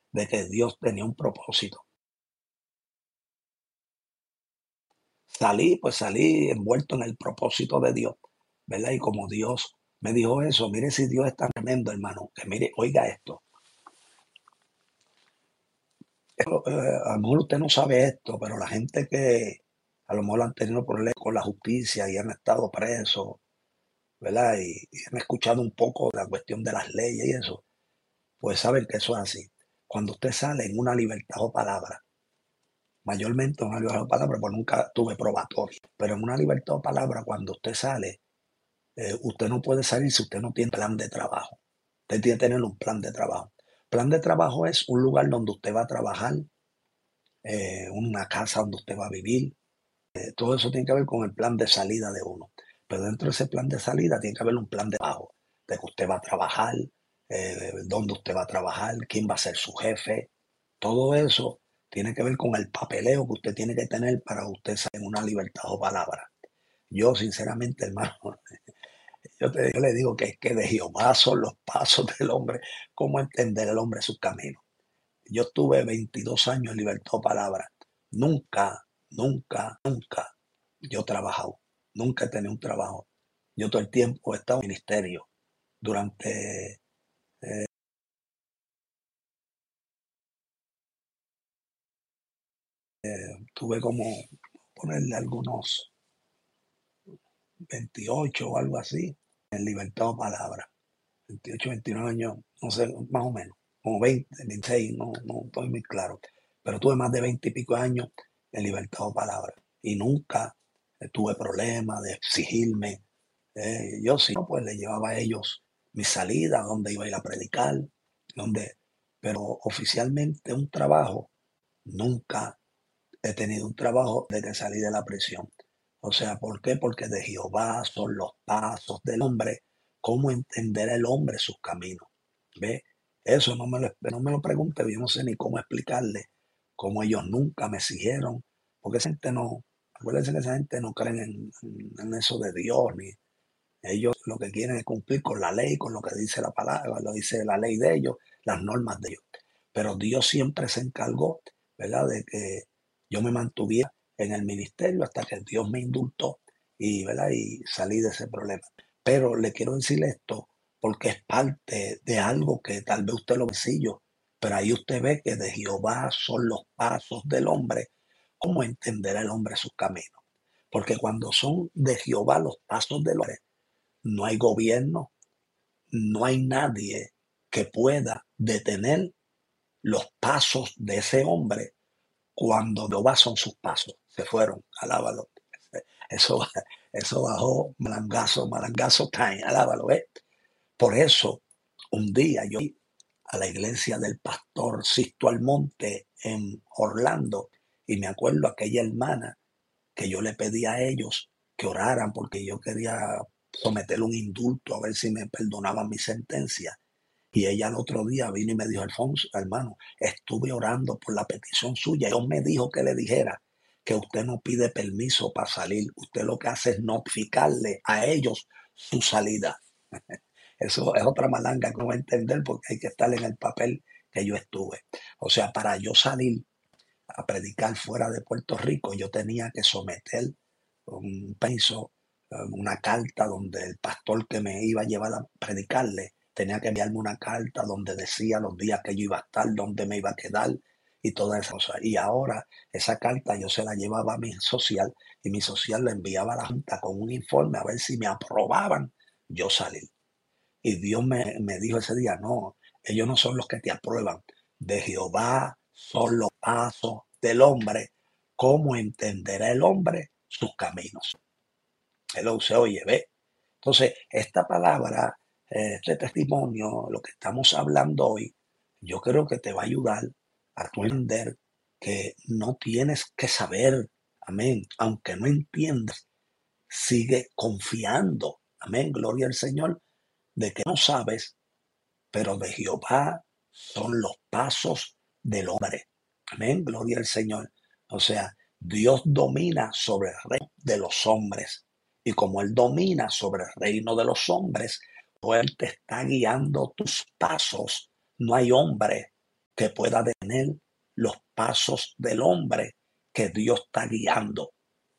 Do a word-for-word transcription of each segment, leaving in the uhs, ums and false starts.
de que Dios tenía un propósito. Salí, pues salí envuelto en el propósito de Dios, ¿verdad? Y como Dios me dijo eso, mire si Dios es tan tremendo, hermano, que mire, oiga esto. Esto, eh, a lo mejor usted no sabe esto, pero la gente que a lo mejor han tenido problemas con la justicia y han estado presos, ¿verdad? Y, y han escuchado un poco de la cuestión de las leyes y eso, pues saben que eso es así. Cuando usted sale en una libertad o palabra, mayormente en una libertad o palabra, pues nunca tuve probatoria, pero en una libertad o palabra, cuando usted sale, eh, usted no puede salir si usted no tiene plan de trabajo. Usted tiene que tener un plan de trabajo. Plan de trabajo es un lugar donde usted va a trabajar, eh, una casa donde usted va a vivir. Eh, todo eso tiene que ver con el plan de salida de uno. Pero dentro de ese plan de salida tiene que haber un plan de trabajo, de que usted va a trabajar, eh, dónde usted va a trabajar, quién va a ser su jefe. Todo eso tiene que ver con el papeleo que usted tiene que tener para usted salir en una libertad o palabra. Yo, sinceramente, hermano, yo, te, yo le digo que es que de Jehová son los pasos del hombre, cómo entender el hombre sus caminos. Yo estuve veintidós años en libertad o palabra. Nunca, nunca, nunca yo he trabajado. Nunca he tenido un trabajo. Yo todo el tiempo he estado en ministerio. Durante, tuve como, ponerle algunos veintiocho o algo así, en libertad o palabra. veintiocho, veintinueve años, no sé, más o menos. Como veinte, veintiséis, no, no estoy muy claro. Pero tuve más de veinte y pico años en libertad o palabra. Y nunca eh, tuve problema de exigirme. Eh, yo sí, pues le llevaba a ellos mi salida, donde iba a ir a predicar, donde, pero oficialmente un trabajo, nunca he tenido un trabajo desde que salí de la prisión. O sea, ¿por qué? Porque de Jehová son los pasos del hombre. ¿Cómo entender el hombre sus caminos? ¿Ve? Eso no me lo, no me lo pregunte, yo no sé ni cómo explicarle, cómo ellos nunca me exigieron, porque esa gente no, acuérdense que esa gente no creen en, en, en eso de Dios, ni ellos lo que quieren es cumplir con la ley, con lo que dice la palabra, lo dice la ley de ellos, las normas de ellos. Pero Dios siempre se encargó, ¿verdad?, de que yo me mantuviera en el ministerio hasta que Dios me indultó y, ¿verdad?, y salí de ese problema. Pero le quiero decir esto porque es parte de algo que tal vez usted lo sencillo, pero ahí usted ve que de Jehová son los pasos del hombre. ¿Cómo entenderá el hombre sus caminos? Porque cuando son de Jehová los pasos del hombre, no hay gobierno, no hay nadie que pueda detener los pasos de ese hombre cuando Jehová son sus pasos. Se fueron, alábalo. Eso, eso bajó malangazo, malangazo time, alábalo, ¿eh? Por eso, un día yo fui a la iglesia del pastor Sisto Almonte en Orlando y me acuerdo aquella hermana que yo le pedí a ellos que oraran porque yo quería someter un indulto a ver si me perdonaban mi sentencia. Y ella el otro día vino y me dijo, Alfonso, hermano, estuve orando por la petición suya. Dios me dijo que le dijera que usted no pide permiso para salir. Usted lo que hace es notificarle a ellos su salida. Eso es otra malanga que no va a entender porque hay que estar en el papel que yo estuve. O sea, para yo salir a predicar fuera de Puerto Rico, yo tenía que someter un permiso, eh, una carta donde el pastor que me iba a llevar a predicarle tenía que enviarme una carta donde decía los días que yo iba a estar, dónde me iba a quedar y todas esas cosas. Y ahora esa carta yo se la llevaba a mi social y mi social la enviaba a la Junta con un informe a ver si me aprobaban yo salir. Y Dios me, me dijo ese día, no, ellos no son los que te aprueban. De Jehová son los pasos del hombre. ¿Cómo entenderá el hombre sus caminos? Hello, se oye, ve. Entonces, esta palabra, eh, este testimonio, lo que estamos hablando hoy, yo creo que te va a ayudar a tu entender que no tienes que saber, amén, aunque no entiendas, sigue confiando, amén, gloria al Señor, de que no sabes, pero de Jehová son los pasos del hombre. Amén, gloria al Señor. O sea, Dios domina sobre el reino de los hombres. Y como Él domina sobre el reino de los hombres, pues Él te está guiando tus pasos. No hay hombre que pueda detener los pasos del hombre que Dios está guiando.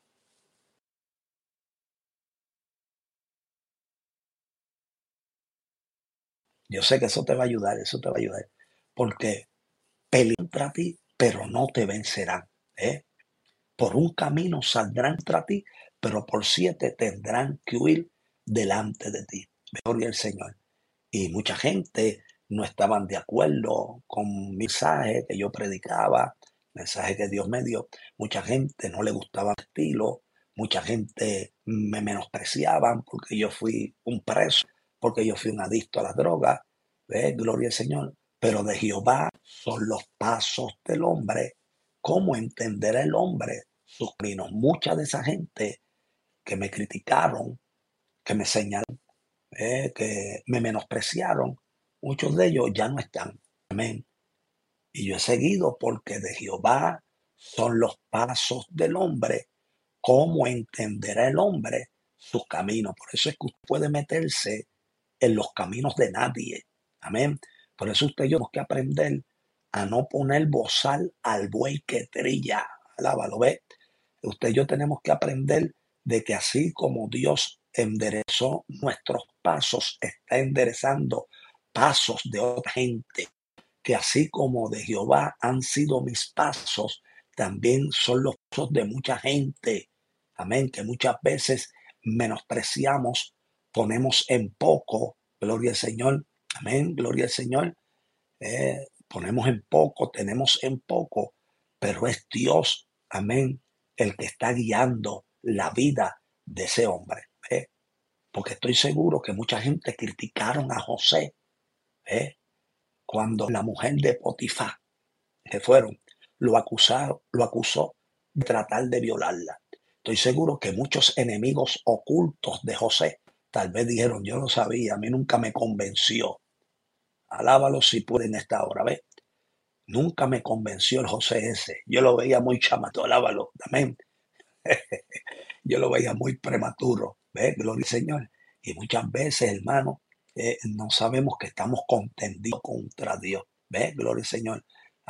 Yo sé que eso te va a ayudar, eso te va a ayudar, porque pelean contra ti, pero no te vencerán. ¿eh? Por un camino saldrán contra ti, pero por siete tendrán que huir delante de ti. Gloria al Señor. Y mucha gente no estaban de acuerdo con mi mensaje que yo predicaba, mensaje que Dios me dio. Mucha gente no le gustaba mi estilo, mucha gente me menospreciaban porque yo fui un preso, porque yo fui un adicto a las drogas. ¿Ves? Gloria al Señor. Pero de Jehová son los pasos del hombre. ¿Cómo entenderá el hombre sus caminos? Mucha de esa gente que me criticaron, que me señalaron, eh, que me menospreciaron, muchos de ellos ya no están. Amén. Y yo he seguido porque de Jehová son los pasos del hombre. ¿Cómo entenderá el hombre sus caminos? Por eso es que usted puede meterse en los caminos de nadie. Amén. Por eso usted y yo tenemos que aprender a no poner bozal al buey que trilla. Alábalo, ¿ve? Usted y yo tenemos que aprender de que así como Dios enderezó nuestros pasos, está enderezando pasos de otra gente, que así como de Jehová han sido mis pasos, también son los pasos de mucha gente. Amén, que muchas veces menospreciamos, ponemos en poco, gloria al Señor, amén, gloria al Señor, eh, ponemos en poco, tenemos en poco, pero es Dios, amén, el que está guiando la vida de ese hombre. ¿eh? Porque estoy seguro que mucha gente criticaron a José ¿eh? cuando la mujer de Potifar, que fueron, lo acusaron, lo acusó de tratar de violarla. Estoy seguro que muchos enemigos ocultos de José tal vez dijeron, yo no sabía, a mí nunca me convenció. Alábalo si puede en esta hora, ¿ves? Nunca me convenció el José ese. Yo lo veía muy chamato, alábalo, amén. Yo lo veía muy prematuro, ¿ves? Gloria al Señor. Y muchas veces, hermano, eh, no sabemos que estamos contendidos contra Dios, ¿ves? Gloria al Señor.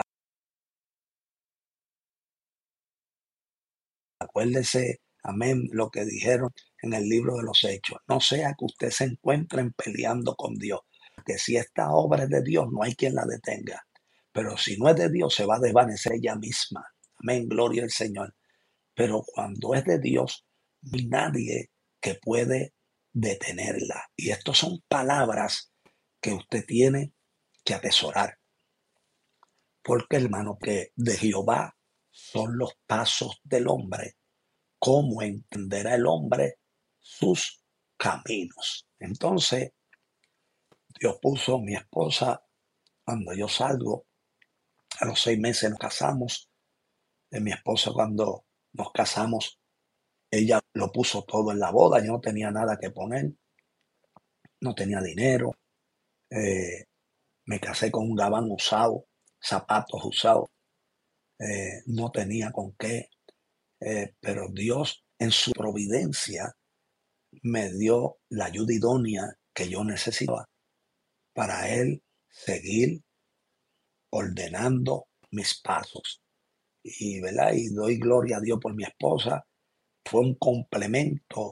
Acuérdese, amén, lo que dijeron en el libro de los Hechos. No sea que usted se encuentren peleando con Dios, que si esta obra es de Dios, no hay quien la detenga. Pero si no es de Dios, se va a desvanecer ella misma. Amén, gloria al Señor. Pero cuando es de Dios, no hay nadie que puede detenerla. Y estas son palabras que usted tiene que atesorar. Porque, hermano, que de Jehová son los pasos del hombre. ¿Cómo entenderá el hombre sus caminos? Entonces, Dios puso mi esposa cuando yo salgo. A los seis meses nos casamos. De mi esposa cuando nos casamos, ella lo puso todo en la boda. Yo no tenía nada que poner. No tenía dinero. Eh, me casé con un gabán usado, zapatos usados. Eh, no tenía con qué. Eh, pero Dios en su providencia me dio la ayuda idónea que yo necesitaba para Él seguir ordenando mis pasos. Y, ¿verdad? Y doy gloria a Dios por mi esposa. Fue un complemento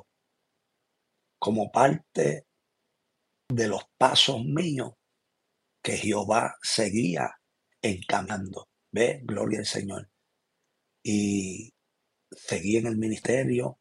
como parte de los pasos míos que Jehová seguía encaminando. ¿Ve? Gloria al Señor. Y seguí en el ministerio.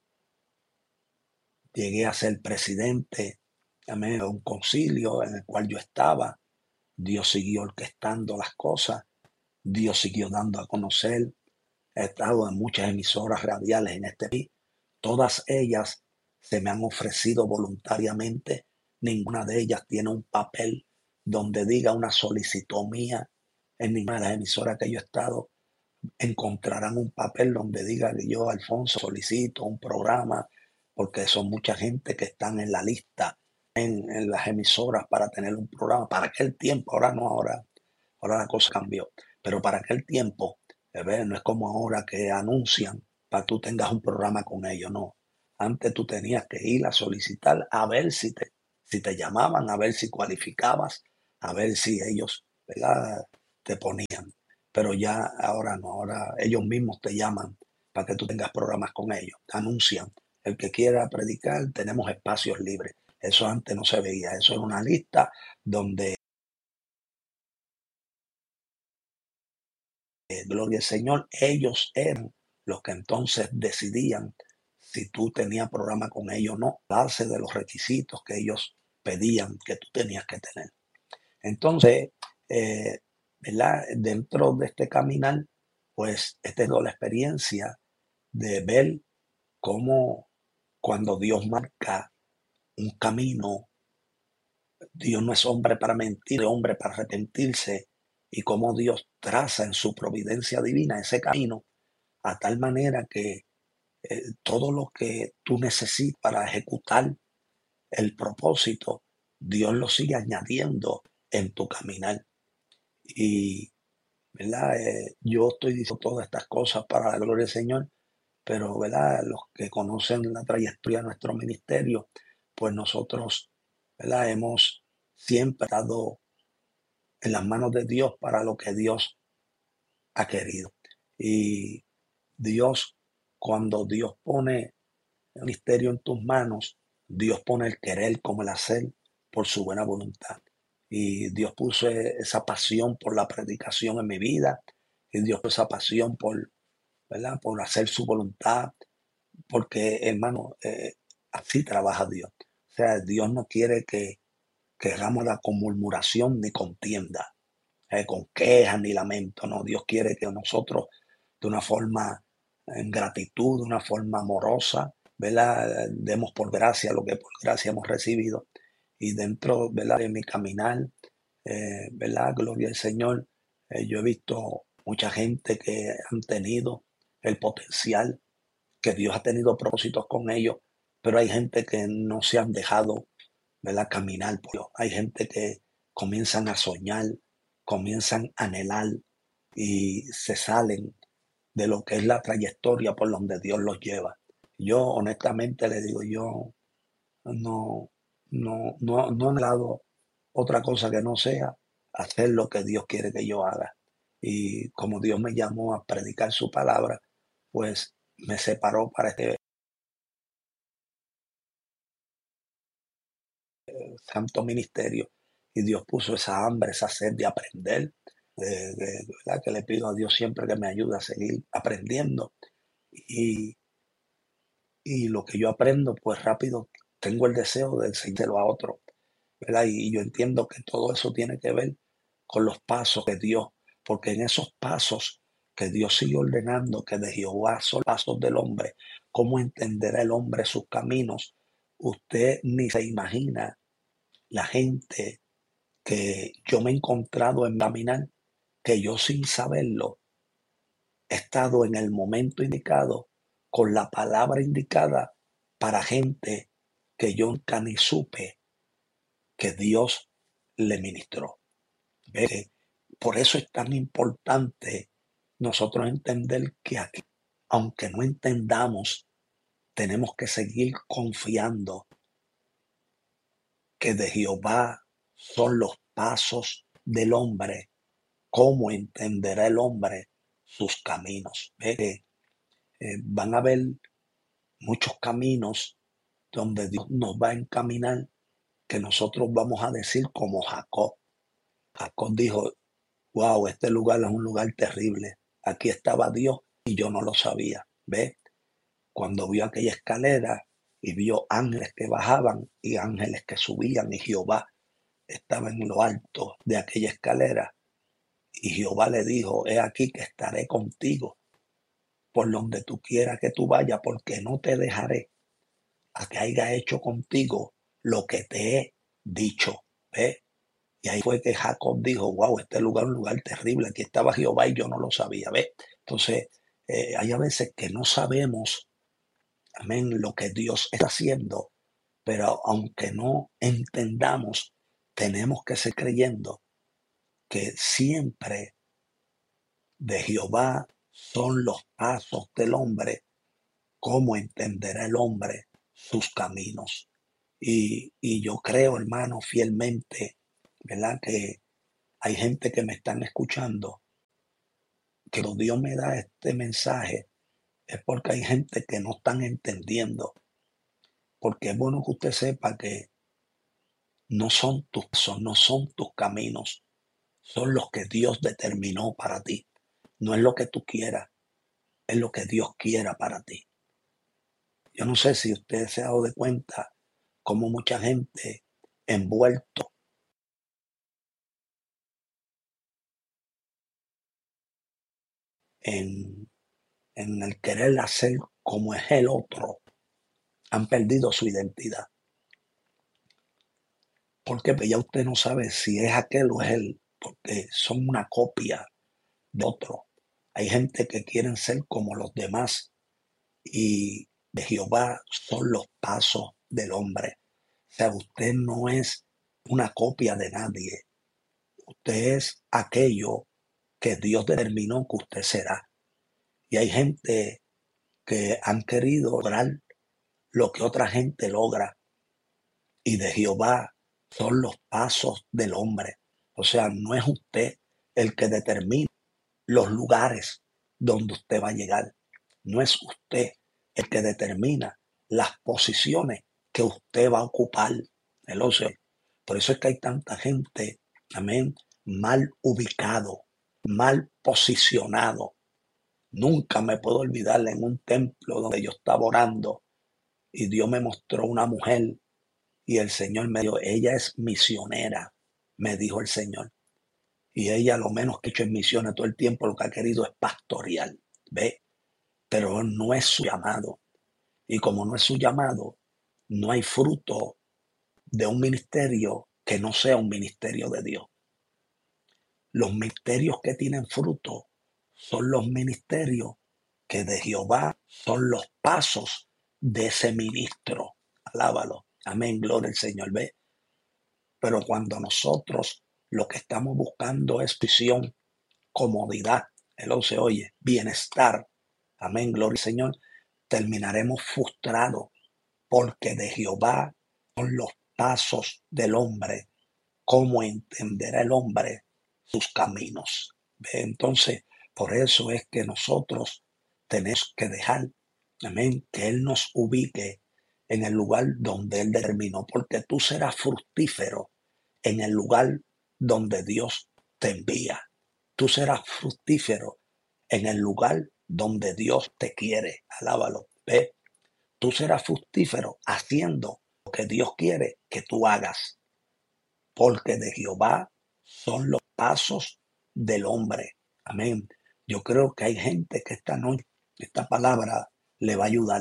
Llegué a ser presidente, amén, de un concilio en el cual yo estaba. Dios siguió orquestando las cosas. Dios siguió dando a conocer. He estado en muchas emisoras radiales en este país. Todas ellas se me han ofrecido voluntariamente. Ninguna de ellas tiene un papel donde diga una solicitud mía. En ninguna de las emisoras que yo he estado encontrarán un papel donde diga que yo, Alfonso, solicito un programa, porque son mucha gente que están en la lista en, en las emisoras para tener un programa. Para aquel tiempo, ahora no, ahora, ahora la cosa cambió, pero para aquel tiempo, eh, ve, no es como ahora que anuncian para que tú tengas un programa con ellos, no. Antes tú tenías que ir a solicitar a ver si te, si te llamaban, a ver si cualificabas, a ver si ellos, ¿verdad? te ponían, pero ya ahora no, ahora ellos mismos te llaman para que tú tengas programas con ellos, te anuncian, el que quiera predicar, tenemos espacios libres. Eso antes no se veía, eso era una lista donde, eh, gloria al Señor, ellos eran los que entonces decidían si tú tenías programa con ellos o no, a base de los requisitos que ellos pedían que tú tenías que tener. Entonces, eh, ¿verdad? Dentro de este caminar, pues he tenido la experiencia de ver cómo cuando Dios marca un camino, Dios no es hombre para mentir, es hombre para arrepentirse, y cómo Dios traza en su providencia divina ese camino a tal manera que eh, todo lo que tú necesitas para ejecutar el propósito, Dios lo sigue añadiendo en tu caminar. Y, ¿verdad? Eh, yo estoy diciendo todas estas cosas para la gloria del Señor, pero, ¿verdad? Los que conocen la trayectoria de nuestro ministerio, pues nosotros, ¿verdad? Hemos siempre estado en las manos de Dios para lo que Dios ha querido. Y Dios, cuando Dios pone el ministerio en tus manos, Dios pone el querer como el hacer por su buena voluntad. Y Dios puso e- esa pasión por la predicación en mi vida, y Dios puso esa pasión por, ¿verdad? Por hacer su voluntad, porque hermano, eh, así trabaja Dios. O sea, Dios no quiere que, que hagamos la con murmuración ni contienda, eh, con quejas ni lamento, no. Dios quiere que nosotros, de una forma en gratitud, de una forma amorosa, ¿verdad? Demos por gracia lo que por gracia hemos recibido. Y dentro, ¿verdad? De mi caminar, eh, ¿verdad? Gloria al Señor. Eh, yo he visto mucha gente que han tenido el potencial, que Dios ha tenido propósitos con ellos, pero hay gente que no se han dejado, ¿verdad? Caminar por Dios. Hay gente que comienzan a soñar, comienzan a anhelar y se salen de lo que es la trayectoria por donde Dios los lleva. Yo honestamente le digo, yo no, no, no, no he anhelado otra cosa que no sea hacer lo que Dios quiere que yo haga. Y como Dios me llamó a predicar su palabra, pues me separó para este santo ministerio, y Dios puso esa hambre, esa sed de aprender, de, de- ¿verdad? Que le pido a Dios siempre que me ayude a seguir aprendiendo, y, y lo que yo aprendo, pues rápido tengo el deseo de enseñárselo a otro, ¿verdad? Y, y yo entiendo que todo eso tiene que ver con los pasos de Dios, porque en esos pasos que Dios sigue ordenando, que de Jehová son pasos del hombre, ¿cómo entenderá el hombre sus caminos? Usted ni se imagina la gente que yo me he encontrado en caminar, que yo sin saberlo he estado en el momento indicado, con la palabra indicada para gente que yo nunca ni supe que Dios le ministró. ¿Ve? Por eso es tan importante nosotros entender que aquí, aunque no entendamos, tenemos que seguir confiando que de Jehová son los pasos del hombre. ¿Cómo entenderá el hombre sus caminos? Ve que eh, van a haber muchos caminos donde Dios nos va a encaminar, que nosotros vamos a decir como Jacob. Jacob dijo, wow, este lugar es un lugar terrible. Aquí estaba Dios y yo no lo sabía. ¿Ve? Cuando vio aquella escalera y vio ángeles que bajaban y ángeles que subían, y Jehová estaba en lo alto de aquella escalera, y Jehová le dijo, he aquí que estaré contigo por donde tú quieras que tú vayas, porque no te dejaré a que haya hecho contigo lo que te he dicho. ¿Ve? Y ahí fue que Jacob dijo, wow, este lugar es un lugar terrible, aquí estaba Jehová y yo no lo sabía. ¿Ve? Entonces, eh, hay a veces que no sabemos, amén, lo que Dios está haciendo, pero aunque no entendamos, tenemos que seguir creyendo que siempre de Jehová son los pasos del hombre. ¿Cómo entenderá el hombre sus caminos? Y, y yo creo, hermano, fielmente, ¿verdad? Que hay gente que me están escuchando, que cuando Dios me da este mensaje es porque hay gente que no están entendiendo, porque es bueno que usted sepa que no son tus pasos, no son tus caminos, son los que Dios determinó para ti. No es lo que tú quieras, es lo que Dios quiera para ti. Yo no sé si usted se ha dado de cuenta cómo mucha gente envuelto en, en el querer hacer como es el otro, han perdido su identidad. Porque pues ya usted no sabe si es aquel o es él, porque son una copia de otro. Hay gente que quieren ser como los demás y de Jehová son los pasos del hombre. O sea, usted no es una copia de nadie. Usted es aquello que Dios determinó que usted será. Y hay gente que han querido lograr lo que otra gente logra. Y de Jehová son los pasos del hombre. O sea, no es usted el que determina los lugares donde usted va a llegar. No es usted el que determina las posiciones que usted va a ocupar. El ocio. Por eso es que hay tanta gente, amén, mal ubicado, mal posicionado. Nunca me puedo olvidar en un templo donde yo estaba orando y Dios me mostró una mujer y el Señor me dijo, ella es misionera, me dijo el Señor. Y ella lo menos que ha hecho en misiones todo el tiempo, lo que ha querido es pastorear, ¿ve? Pero no es su llamado. Y como no es su llamado, no hay fruto de un ministerio que no sea un ministerio de Dios. Los ministerios que tienen fruto son los ministerios que de Jehová son los pasos de ese ministro. Alábalo. Amén, gloria al Señor. ¿Ve? Pero cuando nosotros lo que estamos buscando es visión, comodidad, el se oye, bienestar, amén, gloria al Señor, terminaremos frustrados porque de Jehová son los pasos del hombre, cómo entenderá el hombre sus caminos. ¿Ve? Entonces, por eso es que nosotros tenemos que dejar, amén, que Él nos ubique en el lugar donde Él determinó, porque tú serás fructífero en el lugar donde Dios te envía. Tú serás fructífero en el lugar donde Dios te quiere. Alábalo. ¿Ve? Tú serás fructífero haciendo lo que Dios quiere que tú hagas. Porque de Jehová son los pasos del hombre. Amén. Yo creo que hay gente que esta noche, esta palabra le va a ayudar.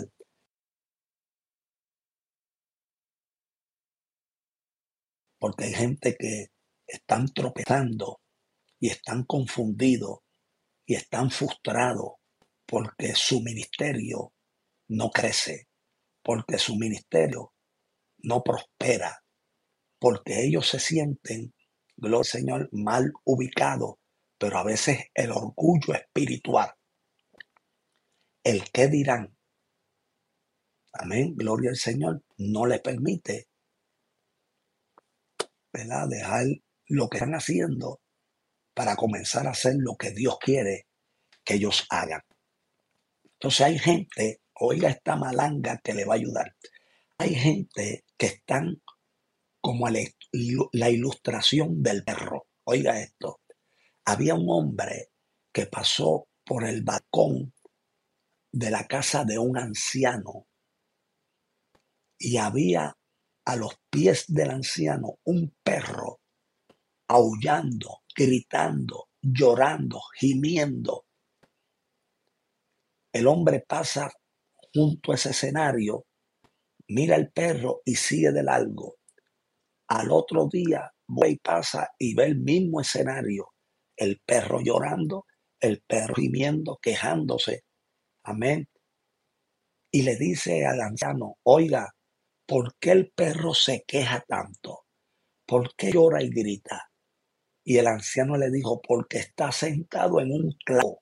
Porque hay gente que están tropezando y están confundidos y están frustrados porque su ministerio no crece, porque su ministerio no prospera, porque ellos se sienten, gloria al Señor, mal ubicados, pero a veces el orgullo espiritual, el qué dirán, amén, gloria al Señor, no les permite, ¿verdad?, dejar lo que están haciendo para comenzar a hacer lo que Dios quiere que ellos hagan. Entonces hay gente, oiga esta malanga que le va a ayudar. Hay gente que están como la, la ilustración del perro. Oiga esto. Había un hombre que pasó por el balcón de la casa de un anciano y había a los pies del anciano un perro aullando, gritando, llorando, gimiendo. El hombre pasa junto a ese escenario, mira el perro y sigue de largo. Al otro día voy y pasa y ve el mismo escenario, el perro llorando, el perro gimiendo, quejándose, amén. Y le dice al anciano, oiga, ¿por qué el perro se queja tanto? ¿Por qué llora y grita? Y el anciano le dijo, porque está sentado en un clavo.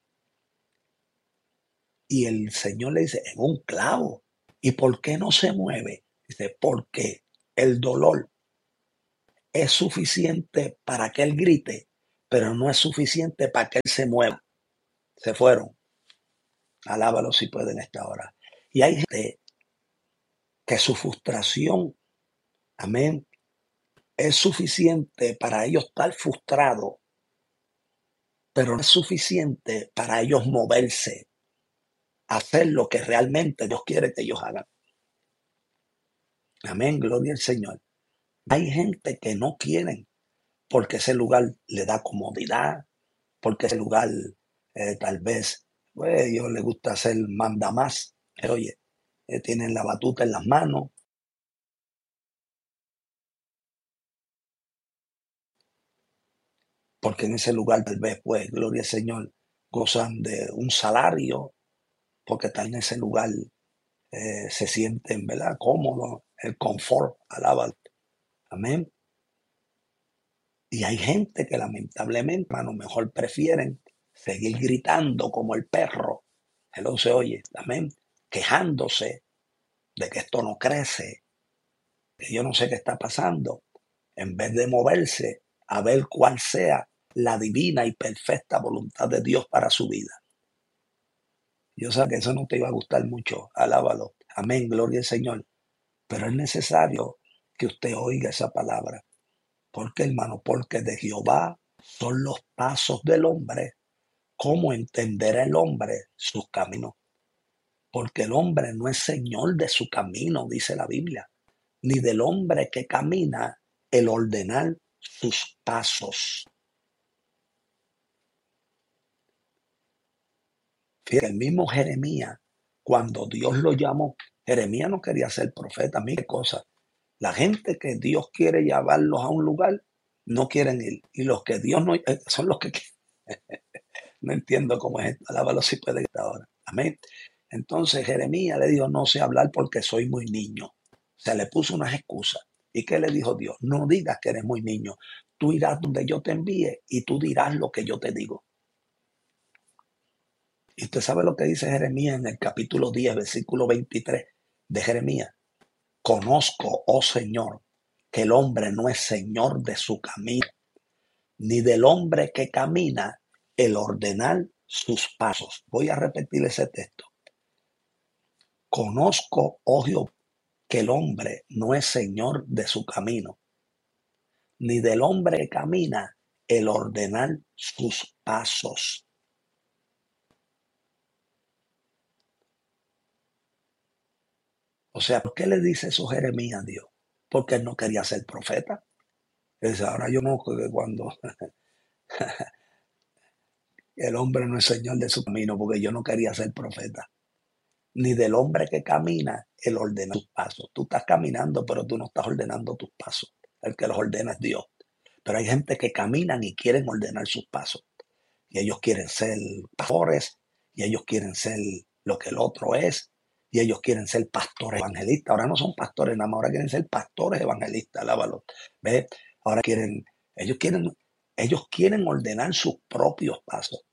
Y el Señor le dice, en un clavo. ¿Y por qué no se mueve? Dice, porque el dolor es suficiente para que Él grite, pero no es suficiente para que Él se mueva. Se fueron. Alábalo si puede en esta hora. Y hay gente que su frustración, amén, es suficiente para ellos estar frustrados, pero no es suficiente para ellos moverse, hacer lo que realmente Dios quiere que ellos hagan. Amén, gloria al Señor. Hay gente que no quieren porque ese lugar le da comodidad, porque ese lugar eh, tal vez pues, a ellos les gusta hacer manda más. Pero oye, eh, tienen la batuta en las manos, porque en ese lugar tal vez, pues, gloria al Señor, gozan de un salario, porque están en ese lugar, eh, se sienten, ¿verdad? Cómodos, el confort, alaba, amén. Y hay gente que lamentablemente, a lo mejor prefieren seguir gritando como el perro, él no se oye, amén, quejándose de que esto no crece, que yo no sé qué está pasando, en vez de moverse a ver cuál sea la divina y perfecta voluntad de Dios para su vida. Yo sé que eso no te iba a gustar mucho, alábalo, amén, gloria al Señor, pero es necesario que usted oiga esa palabra. Porque, hermano, porque de Jehová son los pasos del hombre. ¿Cómo entenderá el hombre sus caminos? Porque el hombre no es señor de su camino, dice la Biblia, ni del hombre que camina el ordenar sus pasos. Fíjate, el mismo Jeremías, cuando Dios lo llamó, Jeremías no quería ser profeta. Mira qué cosa. La gente que Dios quiere llevarlos a un lugar, no quieren ir. Y los que Dios no, eh, son los que quieren. No entiendo cómo es esto. Alábalo si puede ahora. Amén. Entonces Jeremías le dijo, no sé hablar porque soy muy niño. Se le puso unas excusas. ¿Y qué le dijo Dios? No digas que eres muy niño. Tú irás donde yo te envíe y tú dirás lo que yo te digo. Y usted sabe lo que dice Jeremías en el capítulo diez, versículo veintitrés de Jeremías. Conozco, oh Señor, que el hombre no es señor de su camino, ni del hombre que camina el ordenar sus pasos. Voy a repetir ese texto. Conozco, oh Jehová, que el hombre no es señor de su camino, ni del hombre que camina el ordenar sus pasos. O sea, ¿por qué le dice eso Jeremías a Dios? Porque él no quería ser profeta. Es ahora yo no, que cuando el hombre no es señor de su camino, porque yo no quería ser profeta. Ni del hombre que camina, el ordena sus pasos. Tú estás caminando, pero tú no estás ordenando tus pasos. El que los ordena es Dios. Pero hay gente que caminan y quieren ordenar sus pasos. Y ellos quieren ser pastores, y ellos quieren ser lo que el otro es, y ellos quieren ser pastores evangelistas. Ahora no son pastores nada más, ahora quieren ser pastores evangelistas, alábalo. ¿Ves? Ahora quieren, ellos quieren, ellos quieren ordenar sus propios pasos.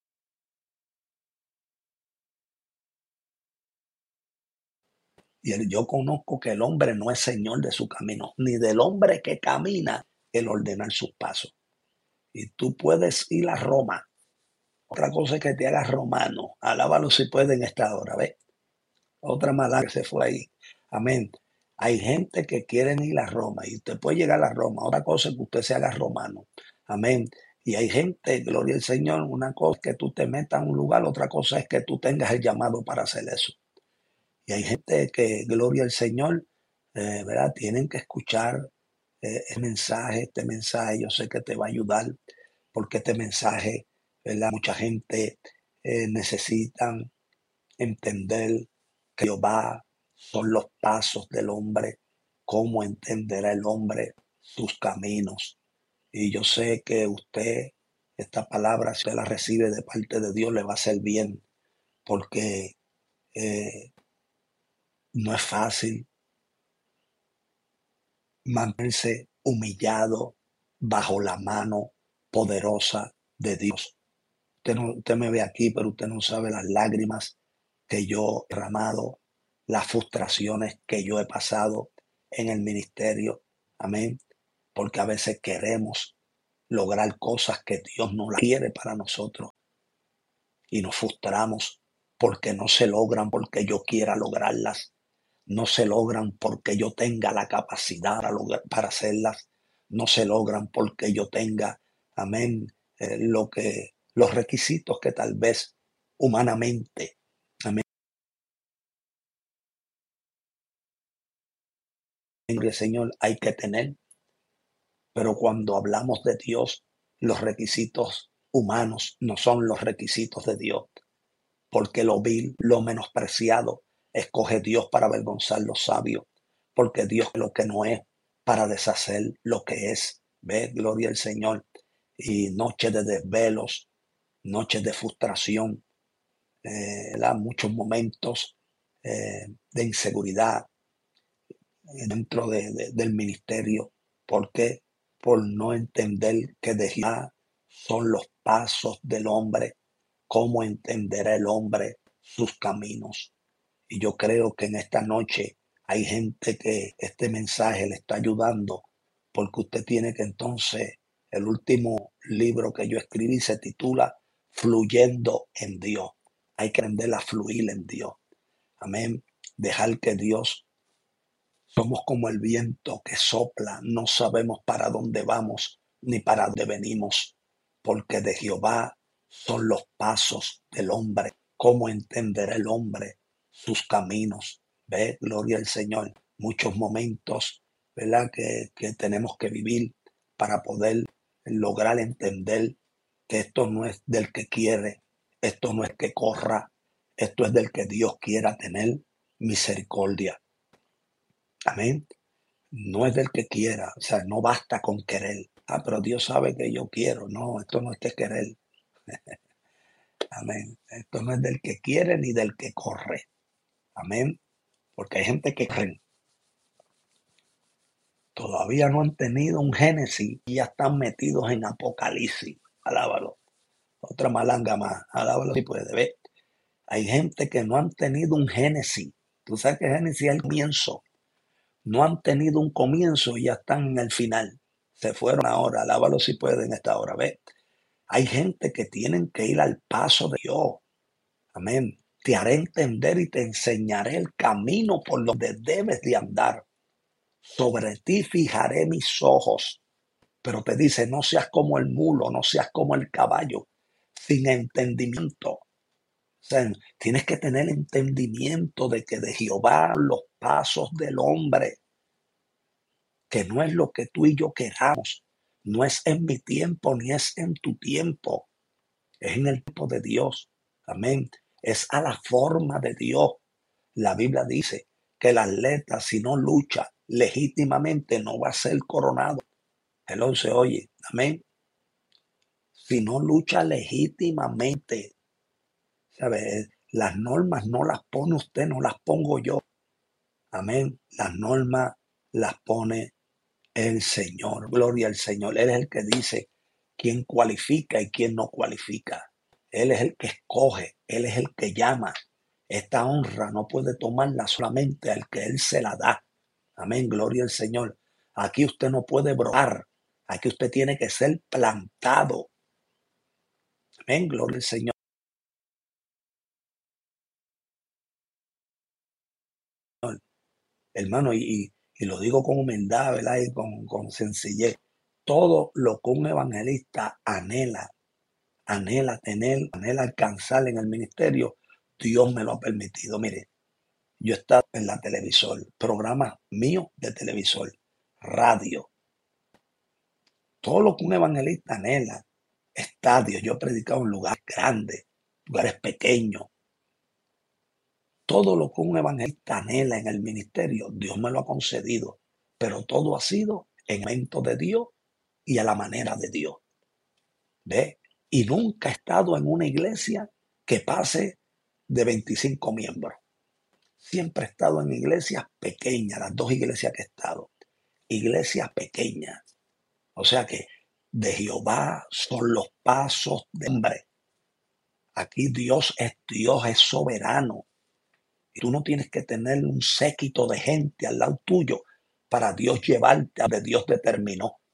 Y el- yo conozco que el hombre no es señor de su camino, ni del hombre que camina el ordenar sus pasos. Y tú puedes ir a Roma. Otra cosa es que te hagas romano. Alábalo si puede en esta hora, ¿ves? Otra mala que se fue ahí. Amén. Hay gente que quiere ir a Roma y usted puede llegar a Roma. Otra cosa es que usted se haga romano. Amén. Y hay gente, gloria al Señor, una cosa es que tú te metas a un lugar, otra cosa es que tú tengas el llamado para hacer eso. Y hay gente que, gloria al Señor, eh, ¿verdad? Tienen que escuchar eh, el mensaje, este mensaje, yo sé que te va a ayudar, porque este mensaje, ¿verdad? Mucha gente eh, necesitan entender que Jehová son los pasos del hombre, cómo entenderá el hombre sus caminos. Y yo sé que usted, esta palabra, si usted la recibe de parte de Dios, le va a hacer bien, porque eh, no es fácil mantenerse humillado bajo la mano poderosa de Dios. Usted, no, usted me ve aquí, pero usted no sabe las lágrimas que yo he derramado, las frustraciones que yo he pasado en el ministerio. Amén. porque a veces queremos lograr cosas que Dios no las quiere para nosotros y nos frustramos porque no se logran porque yo quiera lograrlas, no se logran porque yo tenga la capacidad para, lograr, para hacerlas, no se logran porque yo tenga, amén, eh, lo que, los requisitos que tal vez humanamente, amén, Señor, hay que tener. Pero cuando hablamos de Dios, los requisitos humanos no son los requisitos de Dios, porque lo vil, lo menospreciado, escoge Dios para avergonzar lo sabio, porque Dios es lo que no es para deshacer lo que es. Ve, gloria al Señor. Y noches de desvelos, noches de frustración, eh, muchos momentos eh, de inseguridad dentro de, de, del ministerio. ¿Por qué? Por no entender que de Jehová son los pasos del hombre. ¿Cómo entenderá el hombre sus caminos? Y yo creo que en esta noche hay gente que este mensaje le está ayudando, porque usted tiene que entonces, el último libro que yo escribí se titula Fluyendo en Dios. Hay que aprender a fluir en Dios. Amén. Dejar que Dios, somos como el viento que sopla, no sabemos para dónde vamos ni para dónde venimos, porque de Jehová son los pasos del hombre. ¿Cómo entenderá el hombre sus caminos? Ve, gloria al Señor. Muchos momentos, ¿verdad?, que, que tenemos que vivir para poder lograr entender que esto no es del que quiere, esto no es que corra, esto es del que Dios quiera tener misericordia. Amén. No es del que quiera, o sea, no basta con querer. Ah, pero Dios sabe que yo quiero. No, esto no es que querer. Amén. Esto no es del que quiere ni del que corre. Amén. Porque hay gente que creen. Todavía no han tenido un Génesis y ya están metidos en Apocalipsis. Alábalo. Otra malanga más. Alábalo si puede ver. Hay gente que no han tenido un Génesis. Tú sabes que Génesis es el comienzo. No han tenido un comienzo y ya están en el final. Se fueron ahora, alábalo si pueden esta hora. Ve, hay gente que tienen que ir al paso de Dios. Amén. Te haré entender y te enseñaré el camino por donde debes de andar. Sobre ti fijaré mis ojos. Pero te dice, no seas como el mulo, no seas como el caballo, sin entendimiento. O sea, tienes que tener entendimiento de que de Jehová los pasos del hombre, que no es lo que tú y yo queramos, no es en mi tiempo ni es en tu tiempo, es en el tiempo de Dios. Amén. Es a la forma de Dios. La Biblia dice que el atleta, si no lucha legítimamente, no va a ser coronado. El once, oye, amén. Si no lucha legítimamente, ¿sabe? Las normas no las pone usted, no las pongo yo. Amén. Las normas las pone el Señor. Gloria al Señor. Él es el que dice quién cualifica y quién no cualifica. Él es el que escoge. Él es el que llama. Esta honra no puede tomarla solamente al que Él se la da. Amén. Gloria al Señor. Aquí usted no puede brotar. Aquí usted tiene que ser plantado. Amén. Gloria al Señor. Hermano, y, y lo digo con humildad, ¿verdad? Y con, con sencillez. Todo lo que un evangelista anhela, anhela tener, anhela alcanzar en el ministerio, Dios me lo ha permitido. Mire, yo he estado en la televisor, programas míos de televisor, radio, todo lo que un evangelista anhela, estadios, yo he predicado en lugares grandes, lugares pequeños, todo lo que un evangelista anhela en el ministerio, Dios me lo ha concedido, pero todo ha sido en el momento de Dios y a la manera de Dios. ¿Ve? Y nunca he estado en una iglesia que pase de veinticinco miembros. Siempre he estado en iglesias pequeñas, las dos iglesias que he estado. Iglesias pequeñas. O sea que de Jehová son los pasos de hombre. Aquí Dios es Dios, es soberano. Y tú no tienes que tener un séquito de gente al lado tuyo para Dios llevarte a donde Dios determinó.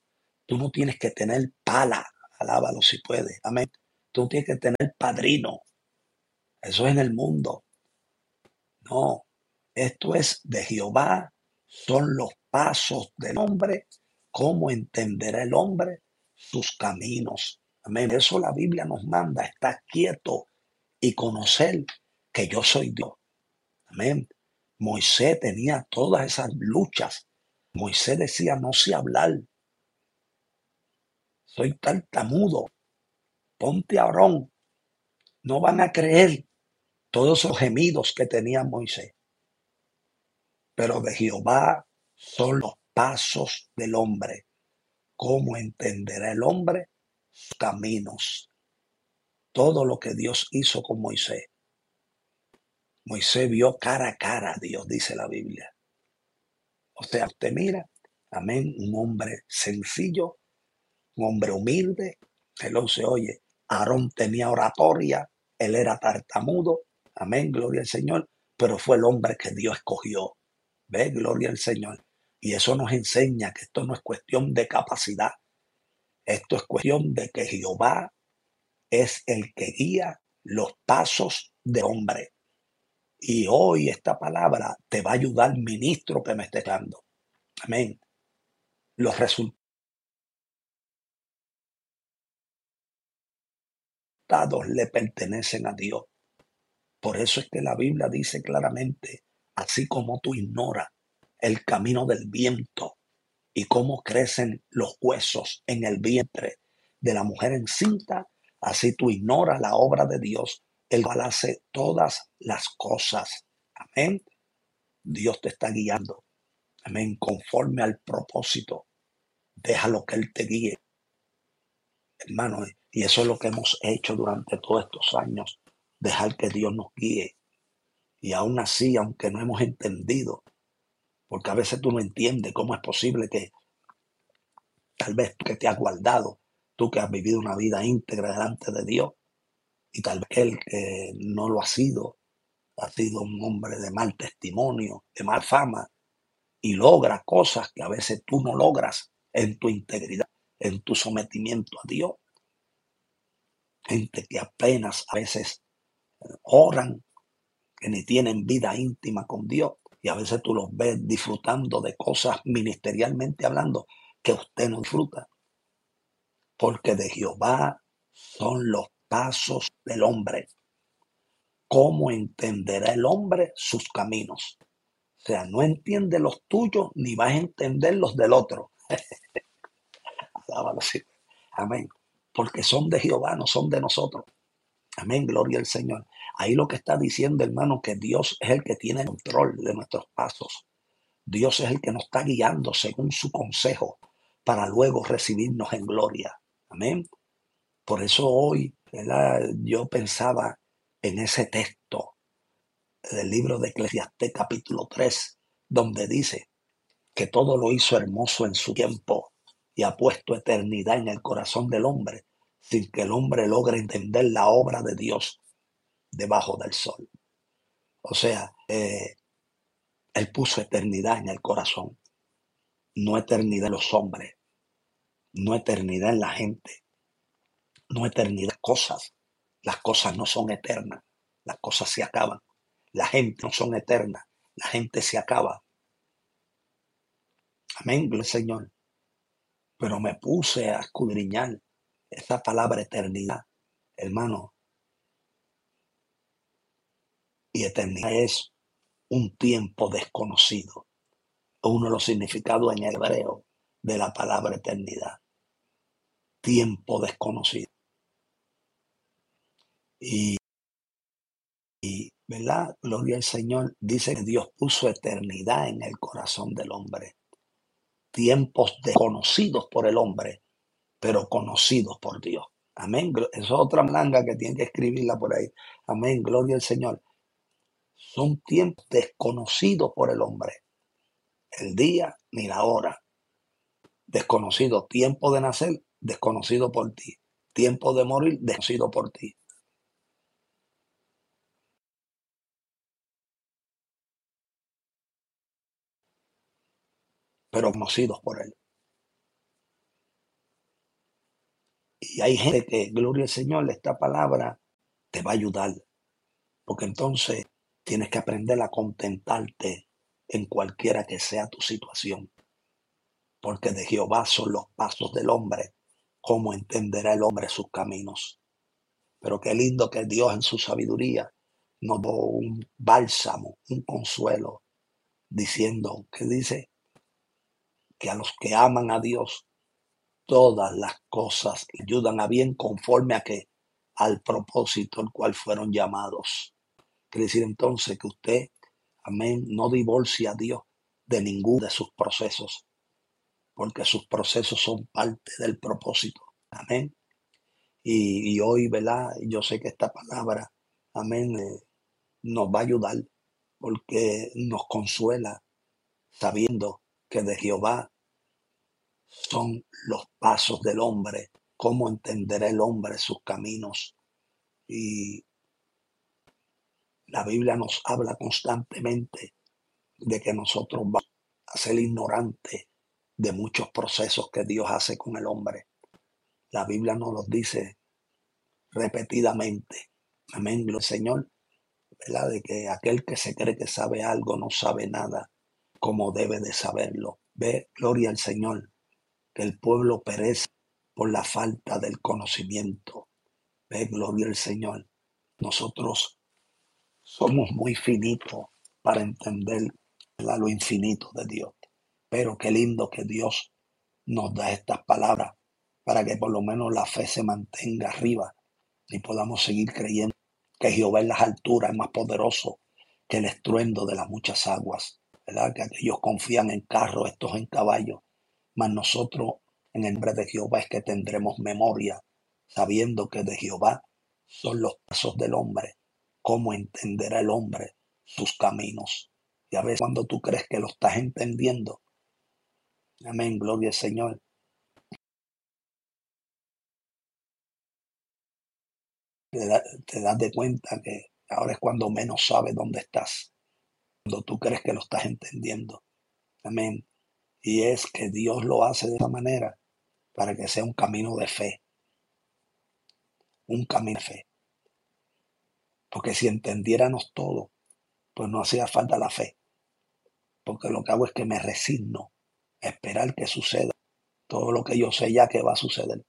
Tú no tienes que tener pala, alábalo si puedes, amén. Tú tienes que tener padrino, eso es en el mundo. No, esto es de Jehová, son los pasos del hombre, cómo entenderá el hombre sus caminos. Amén. Eso la Biblia nos manda, estar quieto y conocer que yo soy Dios. Amén. Moisés tenía todas esas luchas. Moisés decía, no sé hablar, soy tartamudo, ponte a Aarón, no van a creer todos esos gemidos que tenía Moisés. Pero de Jehová son los pasos del hombre. ¿Cómo entenderá el hombre sus caminos? Todo lo que Dios hizo con Moisés. Moisés vio cara a cara a Dios, dice la Biblia. O sea, usted mira, amén, un hombre sencillo, un hombre humilde. Él se oye, Aarón tenía oratoria, él era tartamudo, amén, gloria al Señor, pero fue el hombre que Dios escogió. Ve, gloria al Señor. Y eso nos enseña que esto no es cuestión de capacidad, esto es cuestión de que Jehová es el que guía los pasos de hombre. Y hoy esta palabra te va a ayudar, ministro que me esté dando. Amén. Los resultados le pertenecen a Dios. Por eso es que la Biblia dice claramente, así como tú ignoras el camino del viento y cómo crecen los huesos en el vientre de la mujer encinta, así tú ignoras la obra de Dios, el cual hace todas las cosas. Amén. Dios te está guiando. Amén. Conforme al propósito. Déjalo que Él te guíe, hermano. Y eso es lo que hemos hecho durante todos estos años. Dejar que Dios nos guíe. Y aún así, aunque no hemos entendido, porque a veces tú no entiendes cómo es posible que tal vez tú que te has guardado, tú que has vivido una vida íntegra delante de Dios, y tal vez él que no lo ha sido, ha sido un hombre de mal testimonio, de mal fama, y logra cosas que a veces tú no logras en tu integridad, en tu sometimiento a Dios. Gente que apenas a veces oran, que ni tienen vida íntima con Dios, y a veces tú los ves disfrutando de cosas ministerialmente hablando que usted no disfruta, porque de Jehová son los pasos del hombre. ¿Cómo entenderá el hombre sus caminos? O sea, no entiende los tuyos ni vas a entender los del otro. Alábalo, sí. Amén. Porque son de Jehová, no son de nosotros. Amén, gloria al Señor. Ahí lo que está diciendo, hermano, que Dios es el que tiene el control de nuestros pasos. Dios es el que nos está guiando según su consejo para luego recibirnos en gloria. Amén. Por eso hoy, ¿verdad? Yo pensaba en ese texto del libro de Eclesiastés capítulo tres, donde dice que todo lo hizo hermoso en su tiempo y ha puesto eternidad en el corazón del hombre, sin que el hombre logre entender la obra de Dios debajo del sol. O sea, eh, Él puso eternidad en el corazón, no eternidad en los hombres, no eternidad en la gente, no eternidad en cosas. Las cosas no son eternas, las cosas se acaban. La gente no son eternas, la gente se acaba. Amén, gloria al Señor. Pero me puse a escudriñar esa palabra eternidad, hermano. Y eternidad es un tiempo desconocido. Uno de los significados en hebreo de la palabra eternidad. Tiempo desconocido. Y, y, ¿verdad? Gloria al Señor. Dice que Dios puso eternidad en el corazón del hombre. Tiempos desconocidos por el hombre, pero conocidos por Dios. Amén. Esa es otra manga que tiene que escribirla por ahí. Amén. Gloria al Señor. Son tiempos desconocidos por el hombre. El día ni la hora. Desconocido. Tiempo de nacer, desconocido por ti. Tiempo de morir, desconocido por ti. Pero conocidos por él. Y hay gente que, gloria al Señor, esta palabra te va a ayudar, porque entonces tienes que aprender a contentarte en cualquiera que sea tu situación, porque de Jehová son los pasos del hombre, cómo entenderá el hombre sus caminos. Pero qué lindo que Dios en su sabiduría nos dio un bálsamo, un consuelo, diciendo que dice que a los que aman a Dios, todas las cosas ayudan a bien conforme a que al propósito al cual fueron llamados. Quiere decir entonces que usted, amén, no divorcie a Dios de ninguno de sus procesos, porque sus procesos son parte del propósito. Amén. Y, y hoy, ¿verdad? Yo sé que esta palabra, amén, eh, nos va a ayudar porque nos consuela sabiendo que de Jehová son los pasos del hombre, cómo entenderá el hombre sus caminos. Y la Biblia nos habla constantemente de que nosotros vamos a ser ignorantes de muchos procesos que Dios hace con el hombre. La Biblia nos los dice repetidamente. Amén, gloria al Señor, ¿verdad? De que aquel que se cree que sabe algo no sabe nada como debe de saberlo. Ve, gloria al Señor, que el pueblo perece por la falta del conocimiento. Ve, gloria al Señor. Nosotros somos muy finitos para entender, ¿verdad?, lo infinito de Dios. Pero qué lindo que Dios nos da estas palabras para que por lo menos la fe se mantenga arriba y podamos seguir creyendo que Jehová en las alturas es más poderoso que el estruendo de las muchas aguas, ¿verdad? Que aquellos confían en carros, estos en caballos, mas nosotros en el nombre de Jehová es que tendremos memoria, sabiendo que de Jehová son los pasos del hombre, cómo entenderá el hombre sus caminos. Y a veces cuando tú crees que lo estás entendiendo, amén, gloria al Señor, te, da, te das de cuenta que ahora es cuando menos sabes dónde estás, cuando tú crees que lo estás entendiendo. Amén. Y es que Dios lo hace de esa manera para que sea un camino de fe, un camino de fe. Porque si entendiéramos todo, pues no hacía falta la fe. Porque lo que hago es que me resigno a esperar que suceda todo lo que yo sé ya que va a suceder.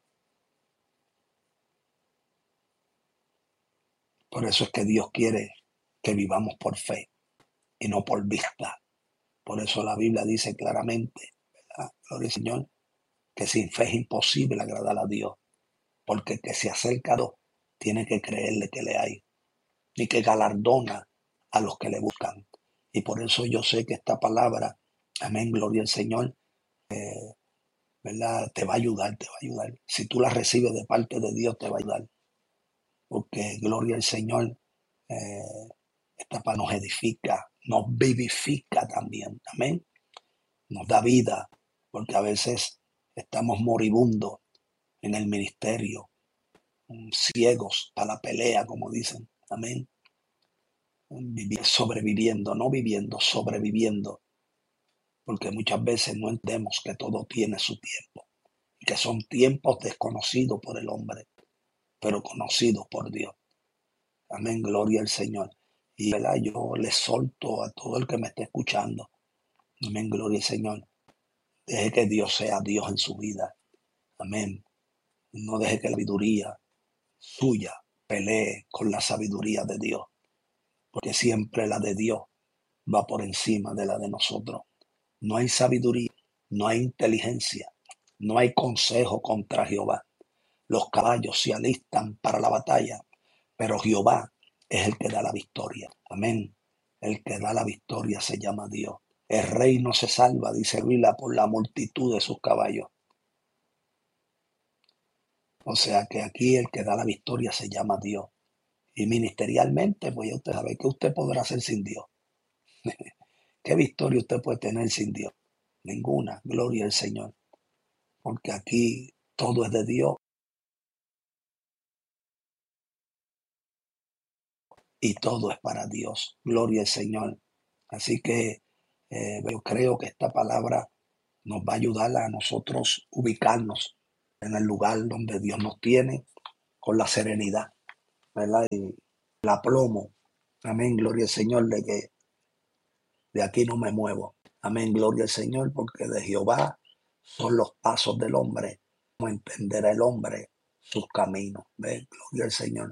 Por eso es que Dios quiere que vivamos por fe y no por vista. Por eso la Biblia dice claramente, ¿verdad?, gloria al Señor, que sin fe es imposible agradar a Dios. Porque el que se acerca a Dios tiene que creerle que le hay y que galardona a los que le buscan. Y por eso yo sé que esta palabra, amén, gloria al Señor, eh, ¿verdad?, te va a ayudar, te va a ayudar. Si tú la recibes de parte de Dios, te va a ayudar. Porque gloria al Señor, eh, esta palabra nos edifica, nos vivifica también, amén. Nos da vida, porque a veces estamos moribundos en el ministerio, ciegos a la pelea, como dicen, amén. Vivir, sobreviviendo, no viviendo, sobreviviendo, porque muchas veces no entendemos que todo tiene su tiempo, y que son tiempos desconocidos por el hombre, pero conocidos por Dios. Amén, gloria al Señor. Y ¿verdad?, yo le solto a todo el que me esté escuchando, amén, gloria al Señor, deje que Dios sea Dios en su vida, amén. No deje que la sabiduría suya pelee con la sabiduría de Dios, porque siempre la de Dios va por encima de la de nosotros. No hay sabiduría, no hay inteligencia, no hay consejo contra Jehová. Los caballos se alistan para la batalla, pero Jehová es el que da la victoria. Amén. El que da la victoria se llama Dios. El rey no se salva, dice Biblia, por la multitud de sus caballos. O sea que aquí el que da la victoria se llama Dios. Y ministerialmente, pues ya usted sabe que usted podrá hacer sin Dios. ¿Qué victoria usted puede tener sin Dios? Ninguna. Gloria al Señor. Porque aquí todo es de Dios y todo es para Dios. Gloria al Señor. Así que eh, yo creo que esta palabra nos va a ayudar a nosotros ubicarnos en el lugar donde Dios nos tiene, con la serenidad, ¿verdad? Y el aplomo. Amén, gloria al Señor, de que de aquí no me muevo. Amén, gloria al Señor, porque de Jehová son los pasos del hombre. Como entenderá el hombre sus caminos. ¿Ves? Gloria al Señor.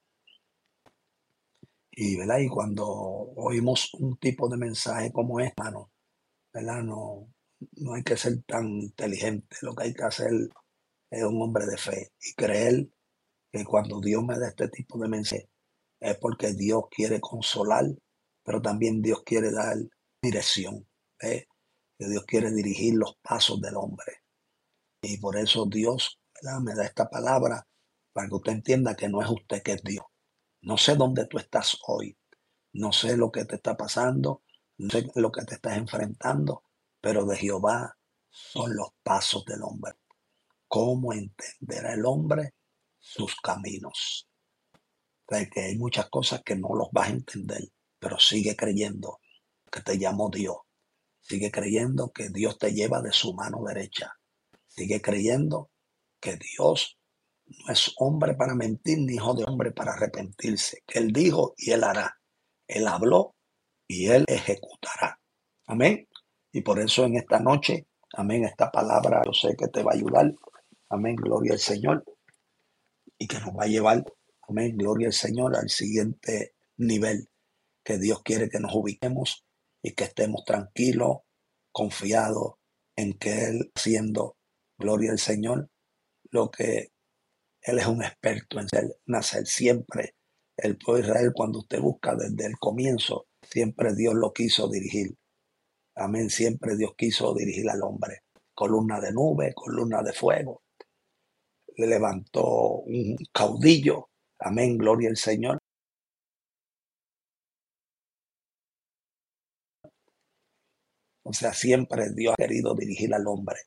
Y, ¿verdad? Y cuando oímos un tipo de mensaje como este, hermano, ¿verdad? No, no hay que ser tan inteligente. Lo que hay que hacer es un hombre de fe y creer que cuando Dios me da este tipo de mensaje es porque Dios quiere consolar, pero también Dios quiere dar dirección. ¿Ves? Que Dios quiere dirigir los pasos del hombre. Y por eso Dios, ¿verdad?, me da esta palabra para que usted entienda que no es usted, que es Dios. No sé dónde tú estás hoy, no sé lo que te está pasando, no sé lo que te estás enfrentando, pero de Jehová son los pasos del hombre. ¿Cómo entenderá el hombre sus caminos? O sea, que hay muchas cosas que no los vas a entender, pero sigue creyendo que te llamó Dios. Sigue creyendo que Dios te lleva de su mano derecha. Sigue creyendo que Dios no es hombre para mentir, ni hijo de hombre para arrepentirse. Que Él dijo y Él hará. Él habló y Él ejecutará. Amén. Y por eso en esta noche, amén, esta palabra yo sé que te va a ayudar. Amén, gloria al Señor. Y que nos va a llevar, amén, gloria al Señor, al siguiente nivel que Dios quiere que nos ubiquemos y que estemos tranquilos, confiados en que Él, haciendo, gloria al Señor, lo que Él es un experto en hacer, nacer siempre. El pueblo de Israel, cuando usted busca desde el comienzo, siempre Dios lo quiso dirigir. Amén, siempre Dios quiso dirigir al hombre. Columna de nube, columna de fuego. Le levantó un caudillo. Amén, gloria al Señor. O sea, siempre Dios ha querido dirigir al hombre,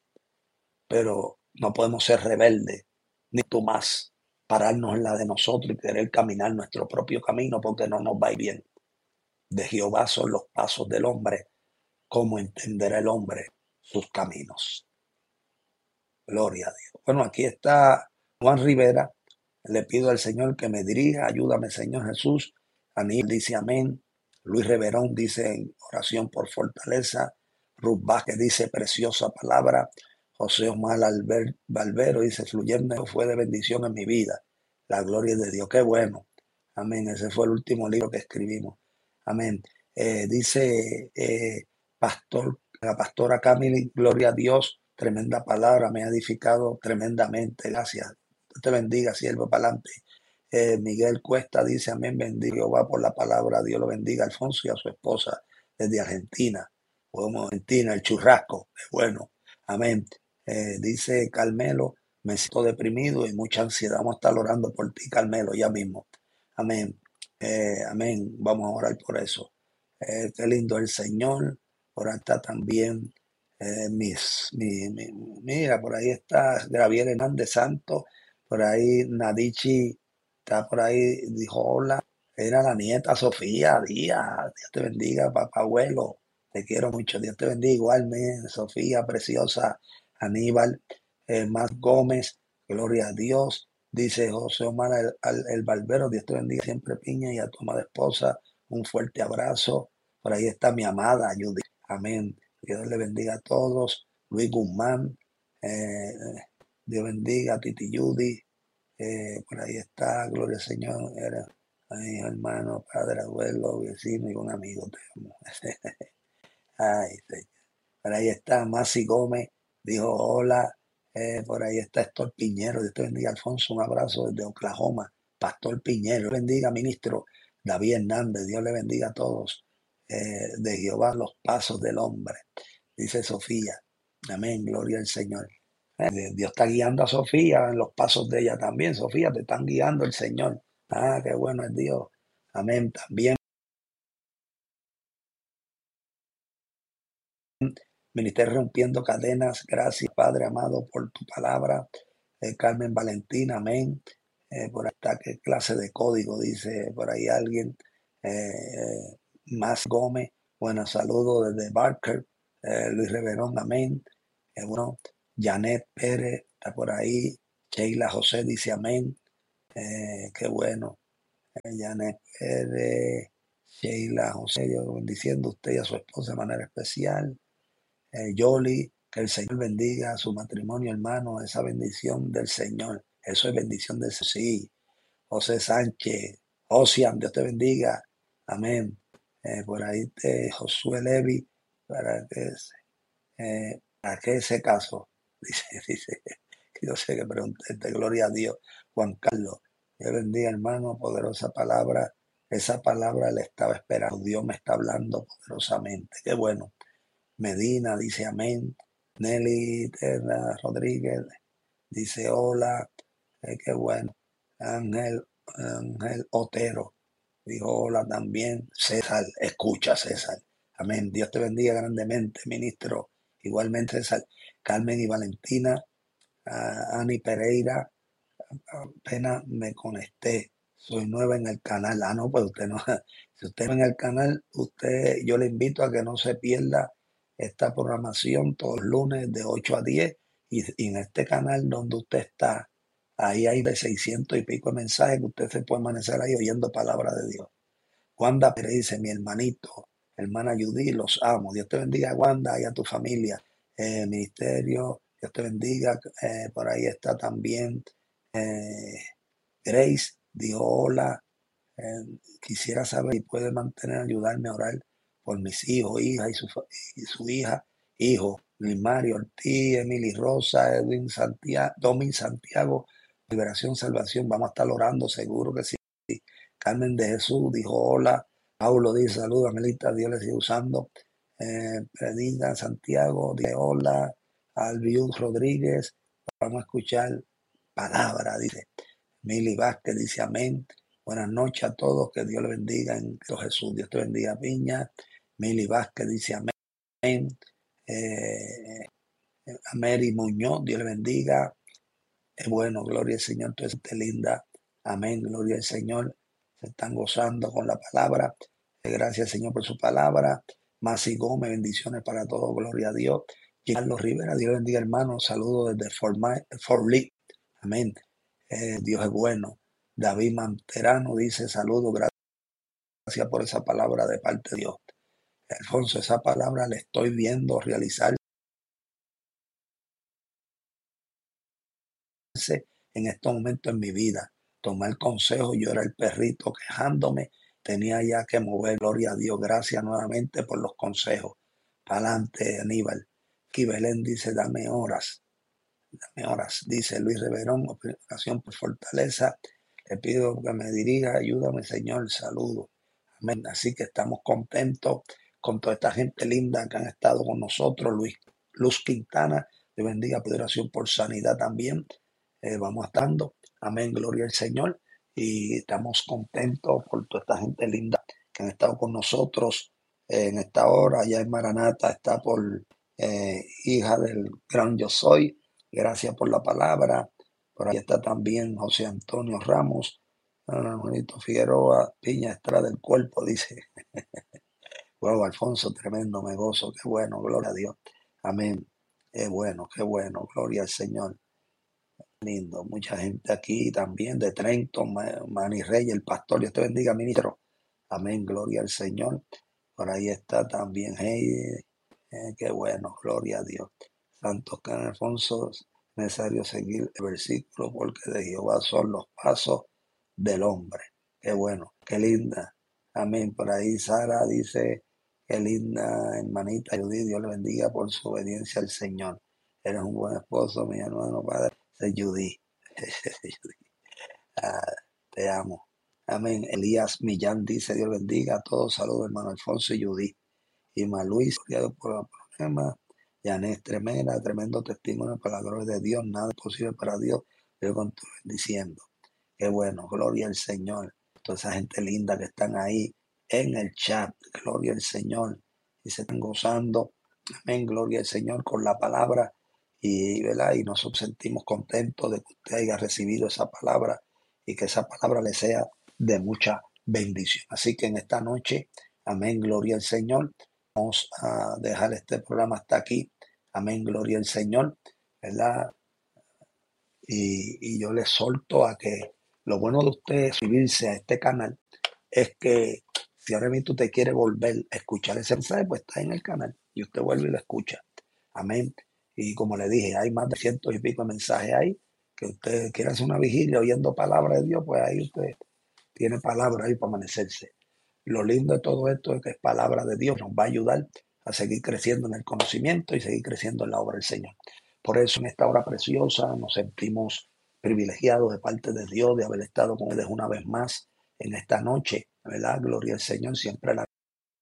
pero no podemos ser rebeldes, ni tú más, pararnos en la de nosotros y querer caminar nuestro propio camino porque no nos va a ir bien. De Jehová son los pasos del hombre, cómo entenderá el hombre sus caminos. Gloria a Dios. Bueno, aquí está Juan Rivera. Le pido al Señor que me dirija. Ayúdame, Señor Jesús. Aníbal dice amén. Luis Reverón dice en oración por fortaleza. Ruth Vázquez dice preciosa palabra. José Omar Albert Valvero dice fluyendo fue de bendición en mi vida. La gloria es de Dios. Qué bueno. Amén. Ese fue el último libro que escribimos. Amén. Eh, dice eh, Pastor, la pastora Camille, gloria a Dios. Tremenda palabra, me ha edificado tremendamente. Gracias. Dios te bendiga, siervo, para adelante. Eh, Miguel Cuesta dice, amén, bendiga Jehová por la palabra. Dios lo bendiga, Alfonso, y a su esposa desde Argentina. Como Argentina, el churrasco, es bueno. Amén. Eh, dice Carmelo, me siento deprimido y mucha ansiedad. Vamos a estar orando por ti, Carmelo, ya mismo. Amén. Eh, amén. Vamos a orar por eso. Eh, qué lindo el Señor. Por ahí está también eh, mis, mi, mi- mira, por ahí está Gabriel Hernández Santos, por ahí Nadichi está por ahí, dijo hola, era la nieta Sofía Díaz, Dios te bendiga, papá abuelo, te quiero mucho, Dios te bendiga, igualmente, Sofía preciosa, Aníbal, eh, Más Gómez, gloria a Dios, dice José Omar el, el, el Barbero, Dios te bendiga siempre, Piña, y a tu amada esposa, un fuerte abrazo, por ahí está mi amada Judith, amén. Dios le bendiga a todos. Luis Guzmán, eh, Dios bendiga a Titi Judy, eh, por ahí está, gloria al Señor, era ay, hermano, padre, abuelo, vecino y un amigo, te amo. Ay, Señor. Por ahí está Masi Gómez, dijo hola, eh, por ahí está Héctor Piñero, Dios te bendiga, Alfonso, un abrazo desde Oklahoma, Pastor Piñero, Dios bendiga, ministro David Hernández, Dios le bendiga a todos, eh, de Jehová los pasos del hombre. Dice Sofía. Amén, gloria al Señor. Eh, Dios está guiando a Sofía en los pasos de ella también. Sofía, te están guiando el Señor. Ah, qué bueno es Dios. Amén. También Ministerio Rompiendo Cadenas. Gracias, Padre amado, por tu palabra. Eh, Carmen Valentina, amén. Eh, por ahí está, qué clase de código, dice por ahí alguien. Eh, Más Gómez. Buenos saludos desde Barker. Eh, Luis Reverón, amén. Eh, bueno, Janet Pérez, está por ahí. Sheila José dice amén. Eh, qué bueno. Eh, Janet Pérez, Sheila José, yo bendiciendo a usted y a su esposa de manera especial. Eh, Yoli, que el Señor bendiga su matrimonio, hermano, esa bendición del Señor. Eso es bendición del Señor. Sí. José Sánchez, Osian, Dios te bendiga. Amén. Eh, por ahí te Josué Levi, para que, eh, ¿para qué ese caso? Dice, dice, que yo sé que pregunté, gloria a Dios. Juan Carlos, Dios bendiga, hermano, poderosa palabra. Esa palabra le estaba esperando. Dios me está hablando poderosamente. Qué bueno. Medina dice amén. Nelly Terra Rodríguez dice hola. Eh, qué bueno. Ángel, Ángel Otero dijo hola también. César, escucha César. Amén. Dios te bendiga grandemente, ministro. Igualmente César. Carmen y Valentina, uh, Ani Pereira, apenas me conecté. Soy nueva en el canal. Ah, no, pues usted no. Si usted va en el canal, usted, yo le invito a que no se pierda esta programación todos los lunes de ocho a diez. Y, y en este canal donde usted está, ahí hay de seiscientos y pico de mensajes que usted se puede amanecer ahí oyendo palabra de Dios. Wanda Pérez dice, mi hermanito, hermana Judy, los amo. Dios te bendiga, Wanda, y a tu familia. Eh, ministerio, Dios te bendiga. Eh, por ahí está también eh, Grace, dijo hola. Eh, quisiera saber si puede mantener, ayudarme a orar por mis hijos, hija y su, y su hija, hijo, Luis Mario Ortiz, Emily Rosa, Edwin Santiago, Domin Santiago, Liberación, Salvación. Vamos a estar orando, seguro que sí. Carmen de Jesús dijo hola. Paulo dice saludos, Amelita, Dios le sigue usando. Eh, Predina Santiago dice hola. Albiud Rodríguez, vamos a escuchar palabra, dice. Mili Vázquez dice amén. Buenas noches a todos, que Dios le bendiga en Cristo Jesús. Dios te bendiga, Piña. Mili Vázquez dice amén. Eh, a Mary Muñoz, Dios le bendiga. Es bueno, gloria al Señor, tú eres linda. Amén, gloria al Señor. Se están gozando con la palabra. Gracias, Señor, por su palabra. Masi Gómez, bendiciones para todos, gloria a Dios. Carlos Rivera, Dios bendiga, hermano. Saludos desde Fort, Fort Lee. Amén. Eh, Dios es bueno. David Manterano dice saludos, gracias por esa palabra de parte de Dios. Alfonso, esa palabra la estoy viendo realizarse en estos momentos en mi vida. Tomé el consejo, yo era el perrito quejándome, tenía ya que mover, gloria a Dios, gracias nuevamente por los consejos. Adelante, Aníbal. Aquí Belén dice, dame horas, dame horas. Dice Luis Reverón, oración por fortaleza. Le pido que me dirija, ayúdame, Señor, saludo. Amén. Así que estamos contentos con toda esta gente linda que han estado con nosotros. Luis, Luz Quintana, Dios bendiga, pido oración por sanidad también. Eh, vamos estando. Amén, gloria al Señor. Y estamos contentos por toda esta gente linda que han estado con nosotros eh, en esta hora. Allá en Maranata está por eh, hija del gran yo soy. Gracias por la palabra. Por ahí está también José Antonio Ramos. Ah, Juanito Figueroa, Piña Estrada del Cuerpo, dice. Wow, Alfonso, tremendo, me gozo. Qué bueno, gloria a Dios. Amén. Qué bueno, qué bueno, gloria al Señor. Lindo, mucha gente aquí también de Trenton, Manny Rey, el pastor, Dios te bendiga, ministro. Amén, gloria al Señor. Por ahí está también, hey, eh, qué bueno, gloria a Dios. Santos Can Alfonso, necesario seguir el versículo porque de Jehová son los pasos del hombre. Qué bueno, qué linda. Amén. Por ahí Sara dice, qué linda hermanita Judith, Dios le bendiga por su obediencia al Señor. Eres un buen esposo, mi hermano padre. Soy Judy. Ah, te amo. Amén. Elías Millán dice, Dios bendiga a todos. Saludos, hermano Alfonso y Judy. Y Luis, criado por el problema. Yanes Tremenda, tremendo testimonio para la gloria de Dios. Nada es posible para Dios. Yo continúo diciendo. Qué bueno, gloria al Señor. Toda esa gente linda que están ahí en el chat. Gloria al Señor. Y se están gozando. Amén, gloria al Señor con la palabra. Y, ¿verdad? Y nosotros sentimos contentos de que usted haya recibido esa palabra y que esa palabra le sea de mucha bendición. Así que en esta noche, amén, gloria al Señor. Vamos a dejar este programa hasta aquí. Amén, gloria al Señor. ¿Verdad? y, y yo les solto a que lo bueno de usted suscribirse a este canal es que si ahora mismo usted quiere volver a escuchar ese mensaje, pues está en el canal y usted vuelve y lo escucha. Amén. Y como le dije, hay más de cientos y pico de mensajes ahí, que usted quiera hacer una vigilia oyendo palabra de Dios, pues ahí usted tiene palabra ahí para amanecerse. Lo lindo de todo esto es que es palabra de Dios, nos va a ayudar a seguir creciendo en el conocimiento y seguir creciendo en la obra del Señor. Por eso en esta hora preciosa nos sentimos privilegiados de parte de Dios de haber estado con ustedes una vez más en esta noche, ¿verdad? Gloria al Señor, siempre la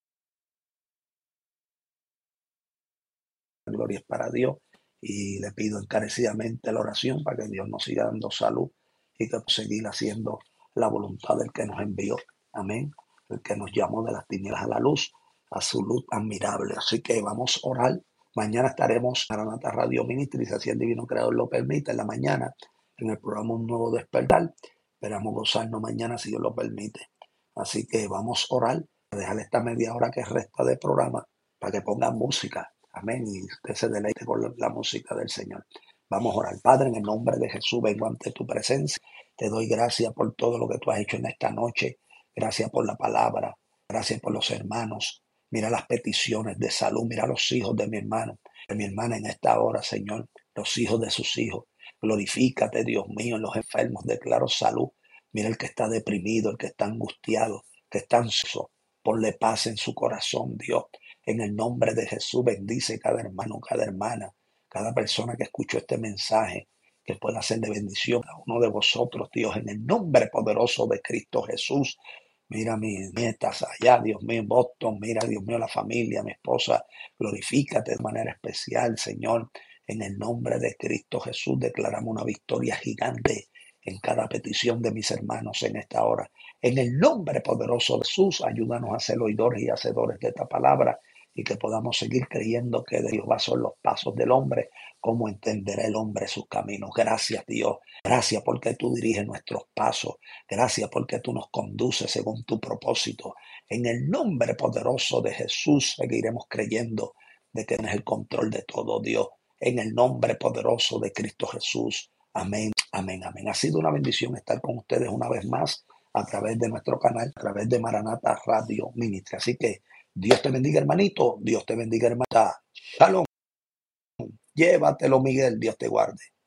gloria es para Dios y le pido encarecidamente la oración para que Dios nos siga dando salud y que seguir haciendo la voluntad del que nos envió. Amén. El que nos llamó de las tinieblas a la luz, a su luz admirable. Así que vamos a orar. Mañana estaremos en Maranata Radio Ministry, si el Divino Creador lo permite, en la mañana, en el programa Un Nuevo Despertar. Esperamos gozarnos mañana si Dios lo permite. Así que vamos a orar, a dejar esta media hora que resta de programa para que pongan música. Amén. Y usted se deleite con la, la música del Señor. Vamos a orar. Padre, en el nombre de Jesús, vengo ante tu presencia. Te doy gracias por todo lo que tú has hecho en esta noche. Gracias por la palabra. Gracias por los hermanos. Mira las peticiones de salud. Mira los hijos de mi hermano, de mi hermana en esta hora, Señor. Los hijos de sus hijos. Glorifícate, Dios mío, en los enfermos. Declaro salud. Mira el que está deprimido, el que está angustiado, que está ansioso. Ponle paz en su corazón, Dios. En el nombre de Jesús, bendice cada hermano, cada hermana, cada persona que escuchó este mensaje, que pueda ser de bendición a uno de vosotros, Dios, en el nombre poderoso de Cristo Jesús. Mira mis nietas allá, Dios mío, en Boston, mira, Dios mío, la familia, mi esposa, glorifícate de manera especial, Señor. En el nombre de Cristo Jesús declaramos una victoria gigante en cada petición de mis hermanos en esta hora. En el nombre poderoso de Jesús, ayúdanos a ser oidores y hacedores de esta palabra y que podamos seguir creyendo que de Jehová son los pasos del hombre, cómo entenderá el hombre sus caminos. Gracias, Dios. Gracias porque tú diriges nuestros pasos. Gracias porque tú nos conduces según tu propósito. En el nombre poderoso de Jesús seguiremos creyendo de que tienes el control de todo, Dios. En el nombre poderoso de Cristo Jesús. Amén, amén, amén. Ha sido una bendición estar con ustedes una vez más a través de nuestro canal, a través de Maranata Radio Ministry. Así que Dios te bendiga, hermanito. Dios te bendiga, hermana. Shalom. Llévatelo, Miguel. Dios te guarde.